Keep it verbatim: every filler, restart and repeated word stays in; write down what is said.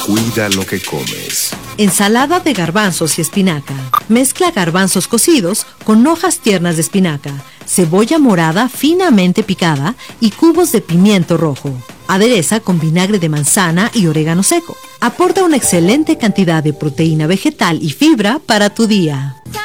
Cuida lo que comes. Ensalada de garbanzos y espinaca. Mezcla garbanzos cocidos con hojas tiernas de espinaca, cebolla morada finamente picada y cubos de pimiento rojo. Adereza con vinagre de manzana y orégano seco. Aporta una excelente cantidad de proteína vegetal y fibra para tu día.